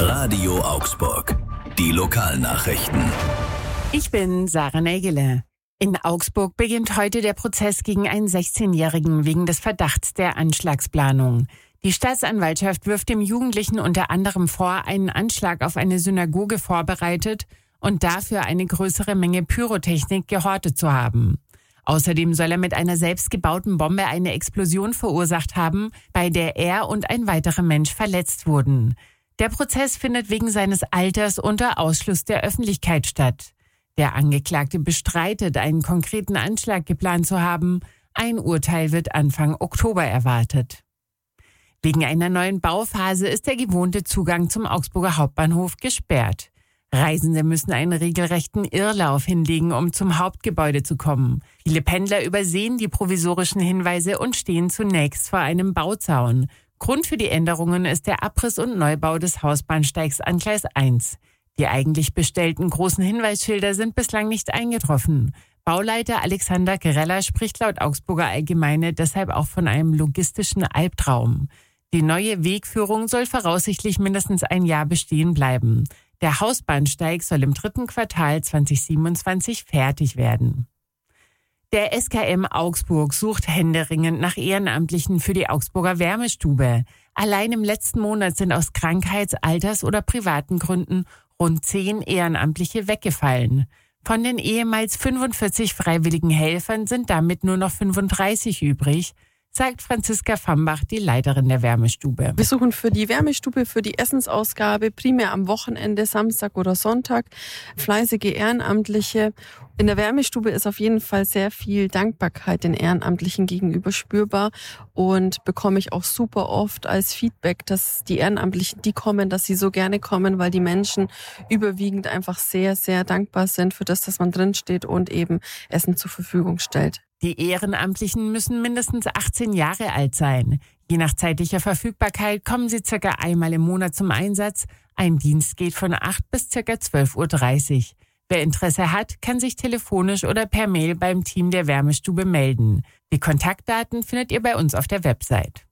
Radio Augsburg. Die Lokalnachrichten. Ich bin Sarah Nägele. In Augsburg beginnt heute der Prozess gegen einen 16-Jährigen wegen des Verdachts der Anschlagsplanung. Die Staatsanwaltschaft wirft dem Jugendlichen unter anderem vor, einen Anschlag auf eine Synagoge vorbereitet und dafür eine größere Menge Pyrotechnik gehortet zu haben. Außerdem soll er mit einer selbstgebauten Bombe eine Explosion verursacht haben, bei der er und ein weiterer Mensch verletzt wurden. Der Prozess findet wegen seines Alters unter Ausschluss der Öffentlichkeit statt. Der Angeklagte bestreitet, einen konkreten Anschlag geplant zu haben. Ein Urteil wird Anfang Oktober erwartet. Wegen einer neuen Bauphase ist der gewohnte Zugang zum Augsburger Hauptbahnhof gesperrt. Reisende müssen einen regelrechten Irrlauf hinlegen, um zum Hauptgebäude zu kommen. Viele Pendler übersehen die provisorischen Hinweise und stehen zunächst vor einem Bauzaun. Grund für die Änderungen ist der Abriss und Neubau des Hausbahnsteigs an Gleis 1. Die eigentlich bestellten großen Hinweisschilder sind bislang nicht eingetroffen. Bauleiter Alexander Gerella spricht laut Augsburger Allgemeine deshalb auch von einem logistischen Albtraum. Die neue Wegführung soll voraussichtlich mindestens ein Jahr bestehen bleiben. Der Hausbahnsteig soll im 3. Quartal 2027 fertig werden. Der SKM Augsburg sucht händeringend nach Ehrenamtlichen für die Augsburger Wärmestube. Allein im letzten Monat sind aus Krankheits-, Alters- oder privaten Gründen rund 10 Ehrenamtliche weggefallen. Von den ehemals 45 freiwilligen Helfern sind damit nur noch 35 übrig, sagt Franziska Fambach, die Leiterin der Wärmestube. Wir suchen für die Wärmestube, für die Essensausgabe, primär am Wochenende, Samstag oder Sonntag, fleißige Ehrenamtliche. In der Wärmestube ist auf jeden Fall sehr viel Dankbarkeit den Ehrenamtlichen gegenüber spürbar und bekomme ich auch super oft als Feedback, dass die Ehrenamtlichen, die kommen, dass sie so gerne kommen, weil die Menschen überwiegend einfach sehr, sehr dankbar sind für das, dass man drinsteht und eben Essen zur Verfügung stellt. Die Ehrenamtlichen müssen mindestens 18 Jahre alt sein. Je nach zeitlicher Verfügbarkeit kommen sie circa einmal im Monat zum Einsatz. Ein Dienst geht von 8 bis circa 12.30 Uhr. Wer Interesse hat, kann sich telefonisch oder per Mail beim Team der Wärmestube melden. Die Kontaktdaten findet ihr bei uns auf der Website.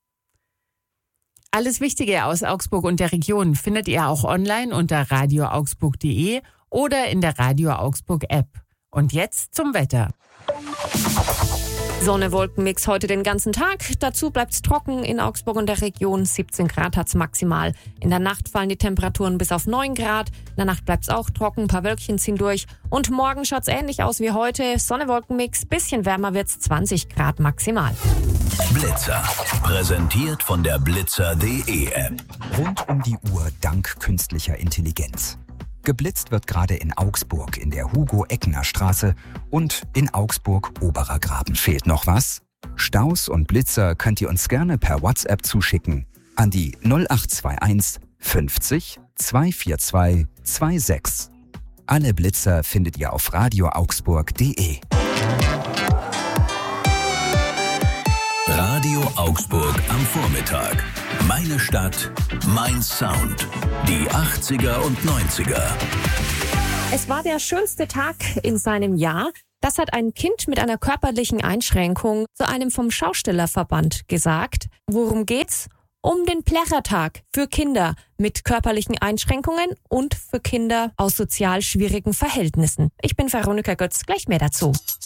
Alles Wichtige aus Augsburg und der Region findet ihr auch online unter radioaugsburg.de oder in der Radio Augsburg App. Und jetzt zum Wetter. Sonne-Wolken-Mix heute den ganzen Tag. Dazu bleibt's trocken in Augsburg und der Region. 17 Grad hat's maximal. In der Nacht fallen die Temperaturen bis auf 9 Grad. In der Nacht bleibt's auch trocken, ein paar Wölkchen ziehen durch. Und morgen schaut's ähnlich aus wie heute. Sonne-Wolken-Mix, bisschen wärmer wird's, 20 Grad maximal. Blitzer. Präsentiert von der Blitzer.de App. Rund um die Uhr dank künstlicher Intelligenz. Geblitzt wird gerade in Augsburg in der Hugo-Eckner-Straße und in Augsburg-Oberer Graben. Fehlt noch was? Staus und Blitzer könnt ihr uns gerne per WhatsApp zuschicken an die 0821 50 242 26. Alle Blitzer findet ihr auf radioaugsburg.de. Radio Augsburg am Vormittag. Meine Stadt, mein Sound. Die 80er und 90er. Es war der schönste Tag in seinem Jahr. Das hat ein Kind mit einer körperlichen Einschränkung zu einem vom Schaustellerverband gesagt. Worum geht's? Um den Plärrertag für Kinder mit körperlichen Einschränkungen und für Kinder aus sozial schwierigen Verhältnissen. Ich bin Veronika Götz, gleich mehr dazu.